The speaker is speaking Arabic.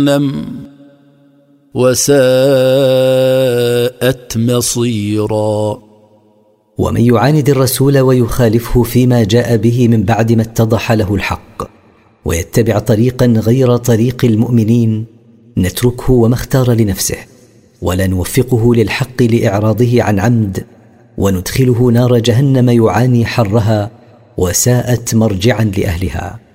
وساءت مصيرا. ومن يعاند الرسول ويخالفه فيما جاء به من بعد ما اتضح له الحق ويتبع طريقا غير طريق المؤمنين نتركه وما اختار لنفسه، ولا نوفقه للحق لإعراضه عن عمد، وندخله نار جهنم يعاني حرها وساءت مرجعا لأهلها.